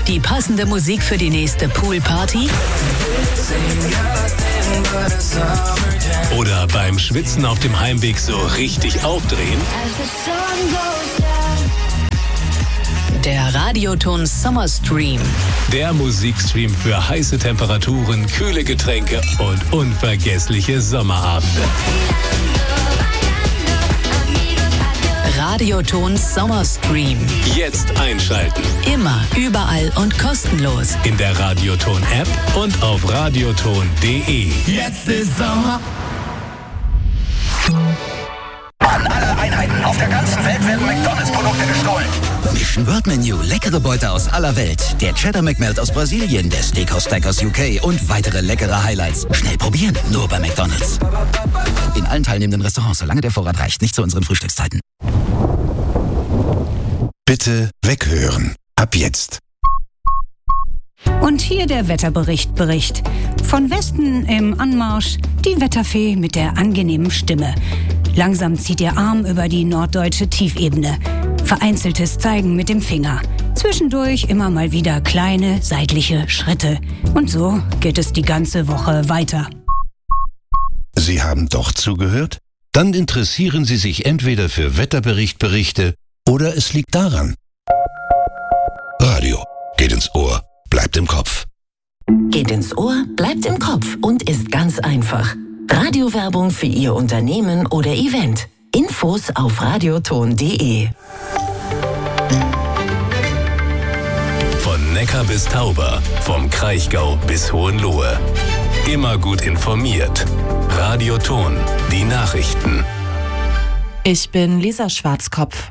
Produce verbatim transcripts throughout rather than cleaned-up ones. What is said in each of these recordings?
Die passende Musik für die nächste Poolparty? Oder beim Schwitzen auf dem Heimweg so richtig aufdrehen? Der Radioton Summer Stream. Der Musikstream für heiße Temperaturen, kühle Getränke und unvergessliche Sommerabende. Radioton Summer Stream. Jetzt einschalten. Immer, überall und kostenlos. In der Radioton-App und auf radioton punkt de. Jetzt ist Sommer. An alle Einheiten auf der ganzen Welt werden McDonalds-Produkte gestohlen. Mission World Menu, leckere Beute aus aller Welt. Der Cheddar McMelt aus Brasilien, der Steakhouse Stack aus U K und weitere leckere Highlights. Schnell probieren, nur bei McDonalds. In allen teilnehmenden Restaurants, solange der Vorrat reicht, nicht zu unseren Frühstückszeiten. Bitte weghören. Ab jetzt. Und hier der Wetterbericht Bericht. Von Westen im Anmarsch die Wetterfee mit der angenehmen Stimme. Langsam zieht ihr Arm über die norddeutsche Tiefebene. Vereinzeltes Zeigen mit dem Finger. Zwischendurch immer mal wieder kleine seitliche Schritte. Und so geht es die ganze Woche weiter. Sie haben doch zugehört? Dann interessieren Sie sich entweder für Wetterberichtberichte oder es liegt daran. Radio geht ins Ohr, bleibt im Kopf. Geht ins Ohr, bleibt im Kopf und ist ganz einfach. Radiowerbung für Ihr Unternehmen oder Event. Infos auf radioton punkt de. Von Neckar bis Tauber, vom Kraichgau bis Hohenlohe. Immer gut informiert. Radioton, die Nachrichten. Ich bin Lisa Schwarzkopf.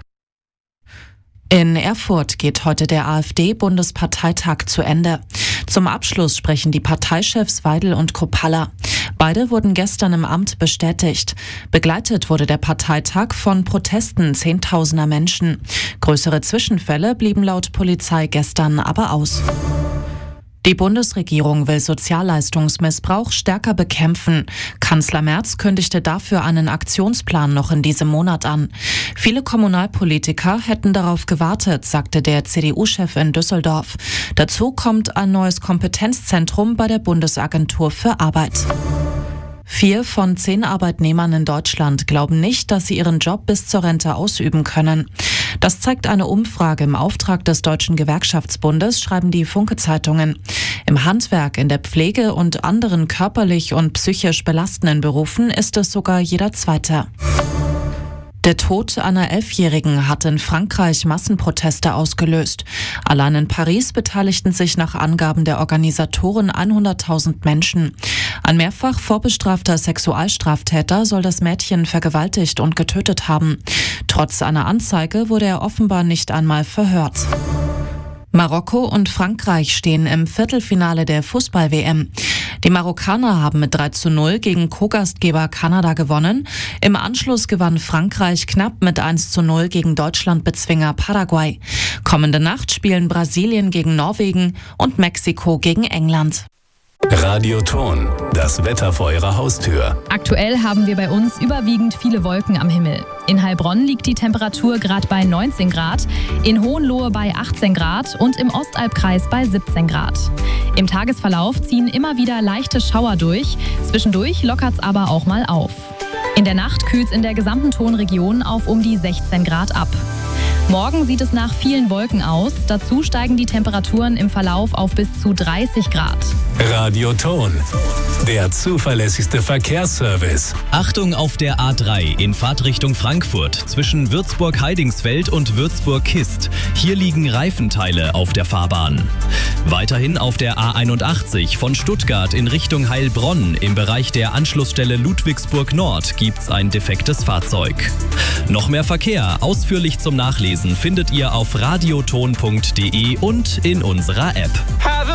In Erfurt geht heute der AfD-Bundesparteitag zu Ende. Zum Abschluss sprechen die Parteichefs Weidel und Kropalla. Beide wurden gestern im Amt bestätigt. Begleitet wurde der Parteitag von Protesten zehntausender Menschen. Größere Zwischenfälle blieben laut Polizei gestern aber aus. Die Bundesregierung will Sozialleistungsmissbrauch stärker bekämpfen. Kanzler Merz kündigte dafür einen Aktionsplan noch in diesem Monat an. Viele Kommunalpolitiker hätten darauf gewartet, sagte der C D U-Chef in Düsseldorf. Dazu kommt ein neues Kompetenzzentrum bei der Bundesagentur für Arbeit. Vier von zehn Arbeitnehmern in Deutschland glauben nicht, dass sie ihren Job bis zur Rente ausüben können. Das zeigt eine Umfrage im Auftrag des Deutschen Gewerkschaftsbundes, schreiben die Funke-Zeitungen. Im Handwerk, in der Pflege und anderen körperlich und psychisch belastenden Berufen ist es sogar jeder Zweite. Der Tod einer Elfjährigen hat in Frankreich Massenproteste ausgelöst. Allein in Paris beteiligten sich nach Angaben der Organisatoren hunderttausend Menschen. Ein mehrfach vorbestrafter Sexualstraftäter soll das Mädchen vergewaltigt und getötet haben. Trotz einer Anzeige wurde er offenbar nicht einmal verhört. Marokko und Frankreich stehen im Viertelfinale der Fußball-W M. Die Marokkaner haben mit drei zu null gegen Co-Gastgeber Kanada gewonnen. Im Anschluss gewann Frankreich knapp mit eins zu null gegen Deutschlandbezwinger Paraguay. Kommende Nacht spielen Brasilien gegen Norwegen und Mexiko gegen England. Radioton, das Wetter vor Ihrer Haustür. Aktuell haben wir bei uns überwiegend viele Wolken am Himmel. In Heilbronn liegt die Temperatur gerade bei neunzehn Grad, in Hohenlohe bei achtzehn Grad und im Ostalbkreis bei siebzehn Grad. Im Tagesverlauf ziehen immer wieder leichte Schauer durch, zwischendurch lockert's aber auch mal auf. In der Nacht kühlt's in der gesamten Tonregion auf um die sechzehn Grad ab. Morgen sieht es nach vielen Wolken aus. Dazu steigen die Temperaturen im Verlauf auf bis zu dreißig Grad. Radioton, der zuverlässigste Verkehrsservice. Achtung auf der A drei in Fahrtrichtung Frankfurt zwischen Würzburg-Heidingsfeld und Würzburg-Kist. Hier liegen Reifenteile auf der Fahrbahn. Weiterhin auf der A einundachtzig von Stuttgart in Richtung Heilbronn im Bereich der Anschlussstelle Ludwigsburg Nord gibt's ein defektes Fahrzeug. Noch mehr Verkehr, ausführlich zum Nachlesen, findet ihr auf radioton punkt de und in unserer App.